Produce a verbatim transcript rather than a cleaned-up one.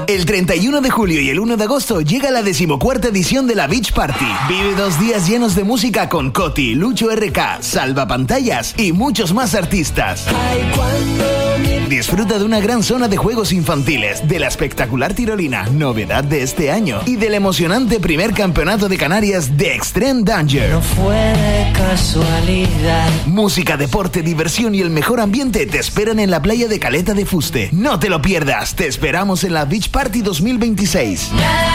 El treinta y uno de julio y el uno de agosto llega la decimocuarta edición de la Beach Party. Vive dos días llenos de música con Coti, Lucho R K, Salva Pantallas y muchos más artistas. Disfruta de una gran zona de juegos infantiles, de la espectacular tirolina, novedad de este año, y del emocionante primer campeonato de Canarias de Extreme Danger. No fue de casualidad. Música, deporte, diversión y el mejor ambiente te esperan en la playa de Caleta de Fuste. No te lo pierdas, te esperamos en la Beach Party dos mil veintiséis.